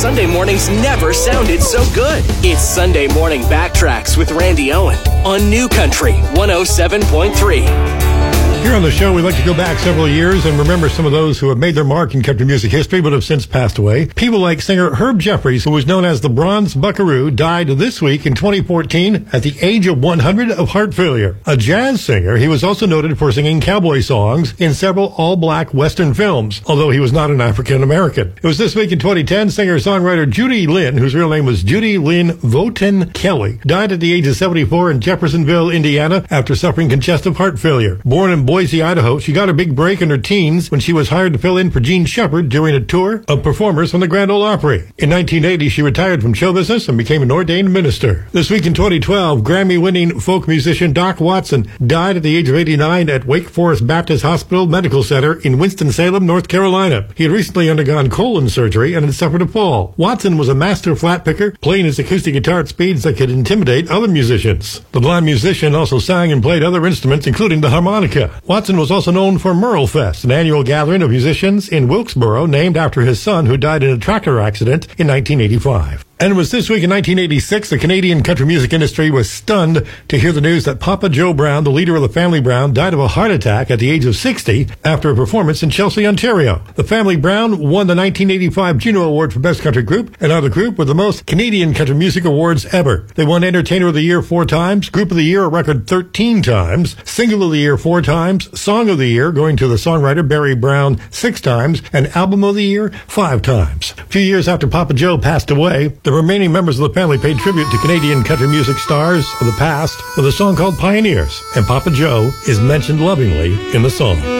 Sunday mornings never sounded so good. It's Sunday Morning Backtracks with Randy Owen on New Country 107.3. Here on the show, we like to go back several years and remember some of those who have made their mark in country music history but have since passed away. People like singer Herb Jeffries, who was known as the Bronze Buckaroo, died this week in 2014 at the age of 100 of heart failure. A jazz singer, he was also noted for singing cowboy songs in several all-black Western films, although he was not an African-American. It was this week in 2010, singer-songwriter Judy Lynn, whose real name was Judy Lynn Voten Kelly, died at the age of 74 in Jeffersonville, Indiana, after suffering congestive heart failure. Born in Boise, Idaho, she got a big break in her teens when she was hired to fill in for Gene Shepard during a tour of performers from the Grand Ole Opry. In 1980, she retired from show business and became an ordained minister. This week in 2012, Grammy-winning folk musician Doc Watson died at the age of 89 at Wake Forest Baptist Hospital Medical Center in Winston-Salem, North Carolina. He had recently undergone colon surgery and had suffered a fall. Watson was a master flat picker, playing his acoustic guitar at speeds that could intimidate other musicians. The blind musician also sang and played other instruments, including the harmonica. Watson was also known for Merle Fest, an annual gathering of musicians in Wilkesboro named after his son, who died in a tractor accident in 1985. And it was this week in 1986, the Canadian country music industry was stunned to hear the news that Papa Joe Brown, the leader of the Family Brown, died of a heart attack at the age of 60 after a performance in Chelsea, Ontario. The Family Brown won the 1985 Juno Award for Best Country Group and are the group with the most Canadian country music awards ever. They won Entertainer of the Year 4 times, Group of the Year a record 13 times, Single of the Year 4 times, Song of the Year going to the songwriter Barry Brown 6 times, and Album of the Year 5 times. A few years after Papa Joe passed away, the remaining members of the family paid tribute to Canadian country music stars of the past with a song called Pioneers, and Papa Joe is mentioned lovingly in the song.